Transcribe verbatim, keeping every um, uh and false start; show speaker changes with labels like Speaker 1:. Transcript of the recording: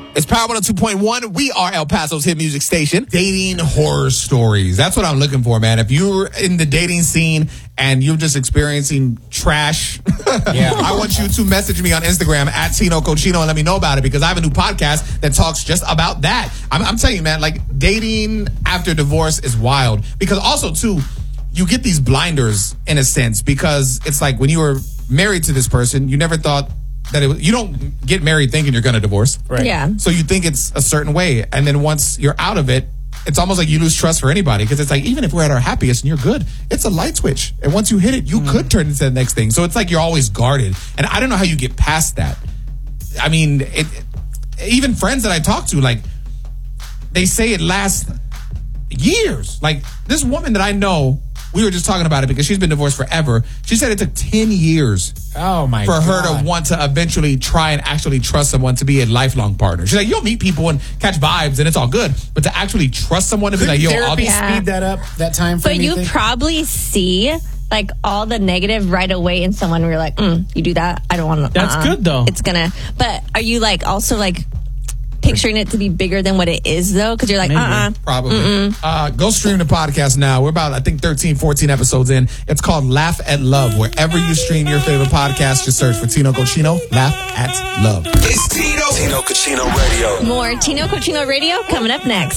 Speaker 1: It's Power one oh two point one. We are El Paso's hit music station. Dating horror stories. That's what I'm looking for, man. If you're in the dating scene and you're just experiencing trash, yeah, I want you to message me on Instagram at Tino Cochino and let me know about it, because I have a new podcast that talks just about that. I'm, I'm telling you, man, like, dating after divorce is wild. Because also, too, you get these blinders in a sense, because it's like when you were married to this person, you never thought that it was, you don't get married thinking you're going to divorce.
Speaker 2: Right. Yeah.
Speaker 1: So you think it's a certain way. And then once you're out of it, it's almost like you lose trust for anybody, because it's like, even if we're at our happiest and you're good, it's a light switch. And once you hit it, you mm. could turn into the next thing. So it's like you're always guarded. And I don't know how you get past that. I mean, it, it, even friends that I talk to, like, they say it lasts years. Like, this woman that I know, we were just talking about it because she's been divorced forever. She said it took ten years
Speaker 3: oh my
Speaker 1: for
Speaker 3: God.
Speaker 1: her to want to eventually try and actually trust someone to be a lifelong partner. She's like, you'll meet people and catch vibes and it's all good, but to actually trust someone to be like, yo, I'll
Speaker 3: therapy
Speaker 1: yeah.
Speaker 3: speed that up, that time frame.
Speaker 2: But you,
Speaker 3: you
Speaker 2: probably see like all the negative right away in someone where you're like, mm, you do that? I don't want to.
Speaker 4: That's
Speaker 2: uh-uh.
Speaker 4: good though.
Speaker 2: It's gonna, but are you like also like picturing it to be bigger than what it is, though? Because you're like,
Speaker 4: Maybe.
Speaker 2: uh-uh.
Speaker 1: Probably. Uh, go stream the podcast now. We're about, I think, thirteen, fourteen episodes in. It's called Laugh at Love. Wherever you stream your favorite podcast, just search for Tino Cochino. Laugh at Love.
Speaker 5: It's Tino. Tino Cochino Radio.
Speaker 2: More Tino Cochino Radio coming up next.